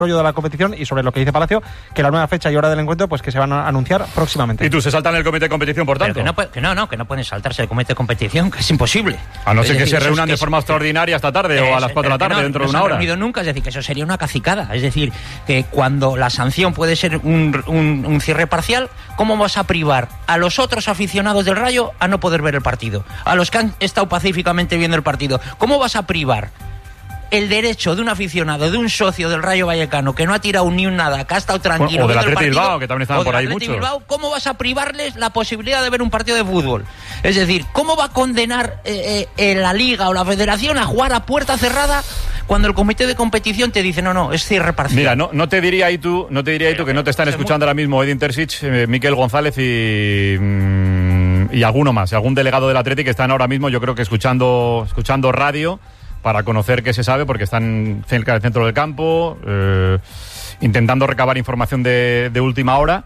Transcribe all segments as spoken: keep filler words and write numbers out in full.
de la competición y sobre lo que dice Palacio, que la nueva fecha y hora del encuentro pues que se van a anunciar próximamente. ¿Y tú se saltan el comité de competición, por tanto? Que no, que no, no, que no pueden saltarse el comité de competición, que es imposible. A no ser que decir, se reúnan es, de forma es, extraordinaria esta tarde es, o a las cuatro de la tarde, no, dentro no de una hora. hora. No se han reunido nunca, es decir, que eso sería una cacicada. Es decir, que cuando la sanción puede ser un, un, un cierre parcial, ¿cómo vas a privar a los otros aficionados del Rayo a no poder ver el partido? A los que han estado pacíficamente viendo el partido. ¿Cómo vas a privar el derecho de un aficionado, de un socio del Rayo Vallecano que no ha tirado ni un nada, que ha estado tranquilo, o del Athletic Bilbao, que también estaban por ahí muchos? Bilbao, ¿cómo vas a privarles la posibilidad de ver un partido de fútbol? Es decir, ¿cómo va a condenar eh, eh, la Liga o la Federación a jugar a puerta cerrada cuando el comité de competición te dice no, no, es cierre parcial? Mira, no, no te diría ahí tú, no te diría ahí tú que no te están escuchando ahora mismo Edin Terzic, eh, Miquel González y mmm, y alguno más, y algún delegado del Athletic que están ahora mismo, yo creo que escuchando escuchando radio para conocer qué se sabe, porque están cerca del centro del campo, eh, intentando recabar información de, de última hora.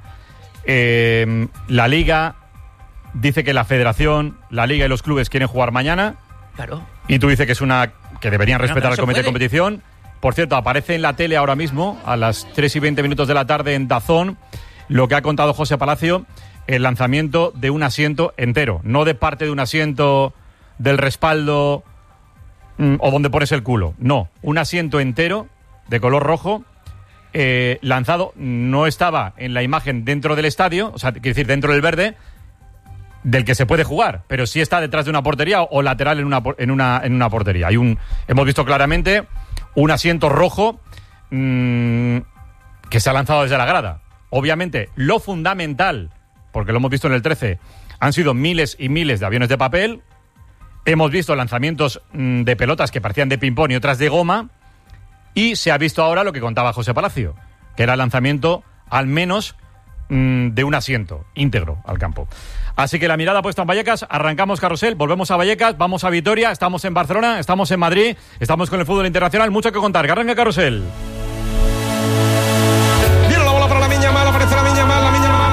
Eh, la Liga dice que la Federación, la Liga y los clubes quieren jugar mañana. Claro. Y tú dices que es una que deberían respetar no, al comité puede. de competición. Por cierto, aparece en la tele ahora mismo, a las tres y veinte minutos de la tarde en DAZN, lo que ha contado José Palacio, el lanzamiento de un asiento entero, no de parte de un asiento del respaldo o donde pones el culo. No, un asiento entero de color rojo eh, lanzado. No estaba en la imagen dentro del estadio, o sea, quiere decir dentro del verde del que se puede jugar, pero sí está detrás de una portería o, o lateral en una, en una en una portería. Hay un, hemos visto claramente un asiento rojo mmm, que se ha lanzado desde la grada. Obviamente, lo fundamental, porque lo hemos visto en el trece, han sido miles y miles de aviones de papel. Hemos visto lanzamientos mmm, de pelotas que parecían de ping-pong y otras de goma. Y se ha visto ahora lo que contaba José Palacio, que era el lanzamiento al menos mmm, de un asiento íntegro al campo. Así que la mirada puesta en Vallecas, arrancamos carrusel, volvemos a Vallecas, vamos a Vitoria, estamos en Barcelona, estamos en Madrid, estamos con el fútbol internacional, mucho que contar. Que arranque carrusel. Viene la bola para la Miña Mal, aparece la Miña Mal, la Miña Mal.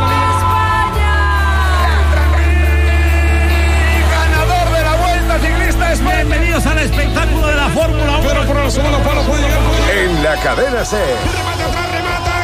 Bienvenidos al espectáculo de la Fórmula uno. Pero por el segundo palo puede llegar, puede llegar. En la cadena SER. Remata atrás, remata.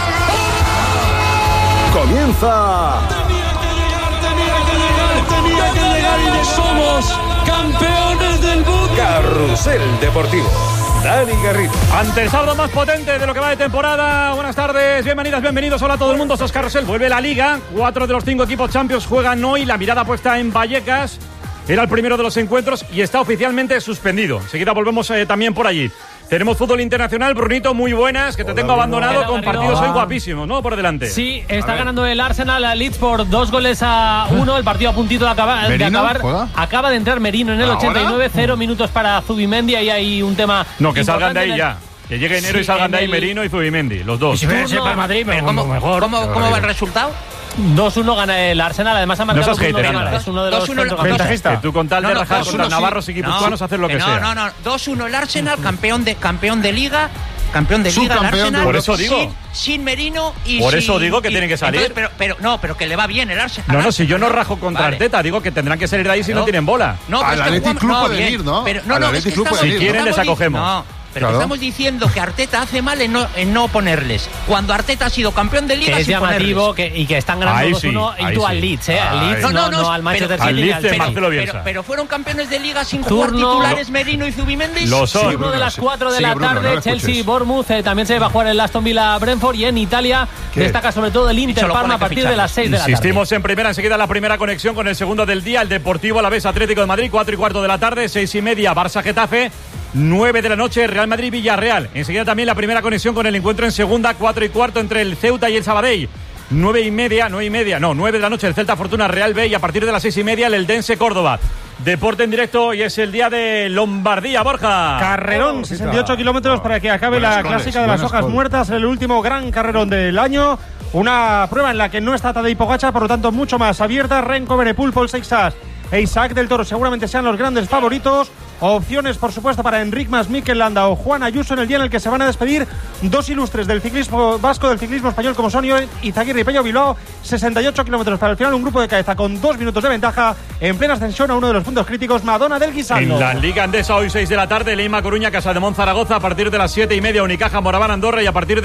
Comienza. Tenía que llegar, tenía que llegar, tenía que llegar y somos campeones del mundo. Carrusel Deportivo. Dani Garrido. Ante el saldo más potente de lo que va de temporada. Buenas tardes, bienvenidas, bienvenidos. Hola a todo el mundo, esto es Carrusel. Vuelve la Liga. Cuatro de los cinco equipos Champions juegan hoy. La mirada puesta en Vallecas. Era el primero de los encuentros y está oficialmente suspendido. Enseguida volvemos eh, también por allí. Tenemos fútbol internacional. Brunito, muy buenas, que te Hola, tengo abandonado Hola, con partidos hoy guapísimos, ¿no? Por delante. Sí, está ganando el Arsenal a Leeds por dos goles a uno. El partido a puntito de acabar. De acabar. Acaba de entrar Merino en el ¿Ahora? ochenta y nueve. Cero minutos para Zubimendi. Ahí hay un tema. No, que salgan de ahí el... ya. Que llegue enero sí, y salgan de ahí el... Merino y Zubimendi, los dos. Y si fuese para Madrid, pero ¿cómo, mejor. ¿Cómo, cómo va el resultado? dos uno gana el Arsenal, además ha marcado no hater, uno, es uno de los ventajistas. Que tú con tal de no, no, rajar contra navarros y guipuzcoanos haces lo que no, sea. No, no, no, dos uno el Arsenal, campeón de campeón de Liga, campeón de Liga el Arsenal. Por eso digo. Sin, sin Merino y Por sin, eso digo que y, tienen que salir. Entonces, pero, pero no, pero que le va bien el Arsenal. No, no, si yo no rajo contra vale. Arteta, digo que tendrán que salir de ahí si no, no tienen bola. No, al Athletic Club pueden ir, ¿no? Pero, no, no, es que estamos, si quieren les acogemos. No. Pero claro. Estamos diciendo que Arteta hace mal en no, en no ponerles. Cuando Arteta ha sido campeón de Liga, que es llamativo que, y que están ganando dos uno sí, y tú sí. al Leeds, ¿eh? Al Leeds, no, no, no, no al Manchester City. Al Leeds de Marcelo Bielsa. Pero, pero fueron campeones de Liga sin Turno, jugar titulares Merino y Zubimendi. Lo son. Sí, Bruno, uno de las cuatro de sí, la Bruno, tarde, no Chelsea, Bournemouth. Eh, también se va a jugar el Aston Villa Brentford. Y en Italia ¿Qué? destaca sobre todo el Inter Parma a partir de las seis de la tarde. Insistimos en primera, enseguida la primera conexión con el segundo del día, el Deportivo Alavés Atlético de Madrid, cuatro y cuarto de la tarde, seis y media, Barça Getafe. nueve de la noche, Real Madrid-Villarreal. Enseguida también la primera conexión con el encuentro en segunda, cuatro y cuarto entre el Ceuta y el Sabadell. nueve y media, nueve y media, no, nueve de la noche el Celta Fortuna Real B y a partir de las seis y media el Eldense Córdoba. Deporte en directo y es el día de Lombardía, Borja. Carrerón, sesenta y ocho kilómetros para que acabe Buenas la coles, clásica de las hojas coles. muertas, el último gran carrerón del año. Una prueba en la que no está Tadej Pogačar, por lo tanto mucho más abierta. Renko, Benepul, Paul Seixas e Isaac del Toro seguramente sean los grandes favoritos. Opciones, por supuesto, para Enric Mas, Mikel Landa o Juan Ayuso en el día en el que se van a despedir dos ilustres del ciclismo vasco, del ciclismo español, como son Izaguirre y Pello Bilbao. sesenta y ocho kilómetros para el final, un grupo de cabeza con dos minutos de ventaja en plena ascensión a uno de los puntos críticos, Madonna del Guisando. En la Liga Andesa, hoy seis de la tarde, Lima, Coruña, Casa de Mon, Zaragoza, a partir de las siete y media, Unicaja, Moraván, Andorra, y a partir de